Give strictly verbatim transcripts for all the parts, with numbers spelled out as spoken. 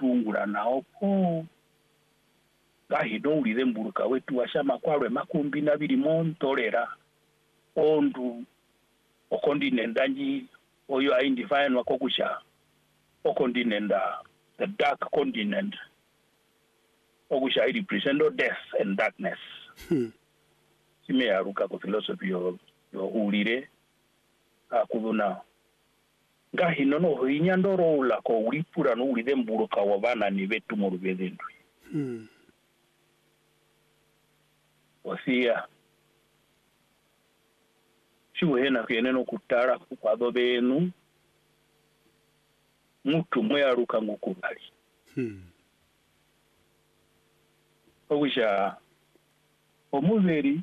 kulungula nao po gahino ulire mburuka wetu washama kwarwe makumbi na biri montolera ondu okondinenda nji oyo aindifine wakokusha okondinenda the dark continent okusha I represent death and darkness. Hmm. Sime yaruka ko philosophy yo yo ulire akubuna ngahino no hinyandoro ula ko ulipura no ulire mburuka wabana ni betu mu rubezendu. Hmm. Osia shuhena kene no kutara kwa dobenu mutu mweyaruka ngukubali. Hmm. Okusha omuveri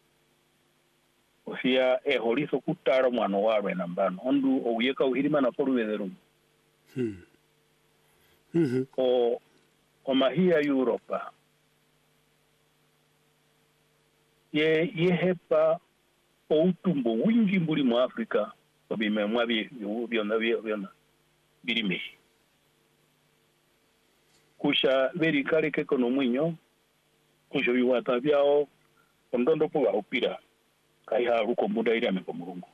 osia eholiso kutara mwana wawe nambano ondu oyeka uhirima na poruwezeru. Hmm. Mhm. O omahia Europa ye yehepa outumbo wingi mbuli mu Afrika obime mwabi byona byona birime kusha veri kale keko no mwinyo kusho biwata byao ondondo po opira kai ha ruko muda ile ameko mulungu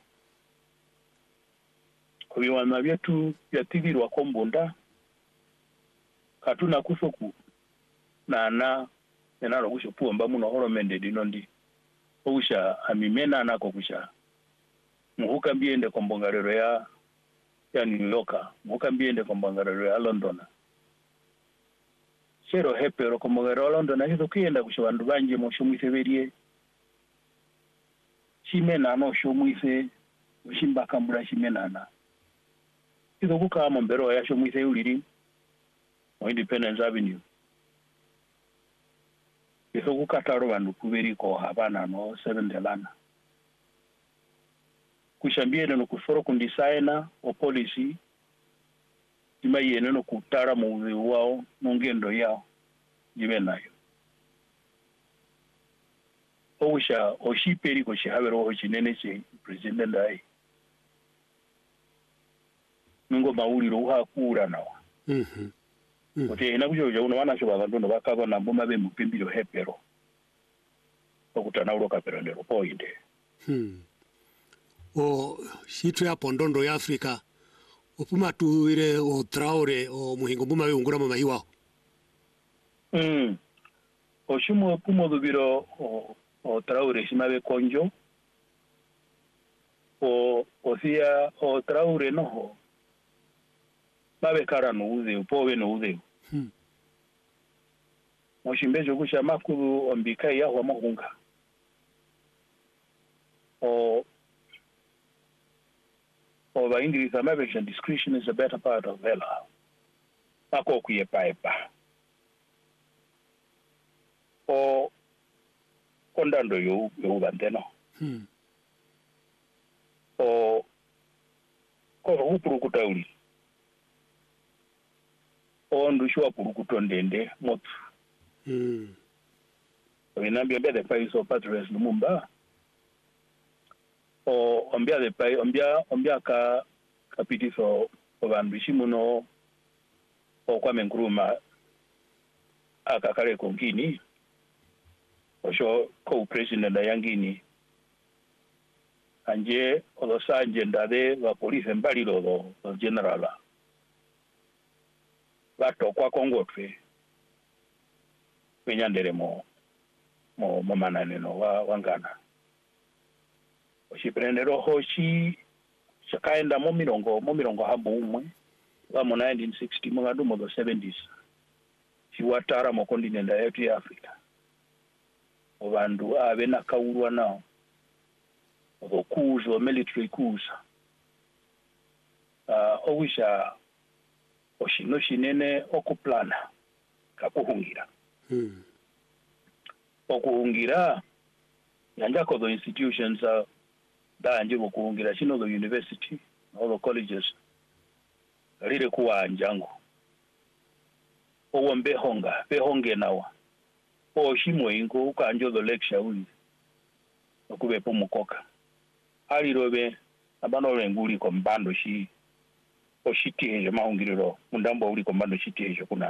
kubiwana byetu byativirwa kombonda katuna kusoku nana enalo kusho puomba muno horomende dinondi kusha amimena nako kusha muhuka mbiende kombongarero ya ya New York muhuka mbiende kombongarero ya London shero hepero kombongarero ya London hizo kienda kusha bandu banje mu shumwise berie shimena no shumwise ushimba kambura shimena na hizo kuka mombero ya shumwise uliri o Independence Avenue hizo kukataro bandu kuberi ko habana no seven delana kushambiene no kusoro kundisaina o policy imayene no kutara mu uzi wao mungendo yao jibe nayo osha oshiperi ko shihabero ho chinene che president dai ningo mauliro hakura nawa. Mhm. Mm. Ote ina kujoja uno wana shoba bantu bakaba na mboma be mupimbiro hepero okutana uroka perondero poinde. Hmm. O shitu ya pondondo ya Afrika opuma tuire o Traore o muhingo mbuma be ungura mama hiwa. Mm. O shimo pumo dubiro o o Traore shimabe konjo o osia o Traore no babe kara no uze upowe no uze. Hmm. Moshimbejo kusha makuru ombika ya wa mahunga o o ba English American discretion is a better part of valor ako kuyepa epa o kondando yo yo bandeno. Hmm. O ko upuru kutauli ondu shwa purukuto ndende motu. Hmm. Winambia mbia de pai so patres lumumba o ombia de pai ombia ombia ka kapiti so obandu shimuno o kwa menkruma akakare kongini osho ko president da yangini anje olosanje ndade wa police mbali lo lo generala bato kwa kongotwe penyandere mo mo mamanane no wa wangana oshiprendero hoshi shakaenda mo mirongo mo mirongo habo umwe wa mo nineteen sixty mo ngadu mo the seventies shiwatara mo kontinenda yetu ya Afrika obandu abe nakaurwa nao okuzo military coups uh owisha oshino shinene okuplana kakuhungira. Hmm. Okuhungira yanja ko the institutions uh, da anje okuhungira shino the university all the colleges rire kuwa anjango owo mbehonga behonge nawa o shimo ingo ukanjo the lecture uli okube pumukoka ali robe abano lenguli ko mbando shi oshiti hejo mahungiriro mundambo uli ko mbando shiti hejo kuna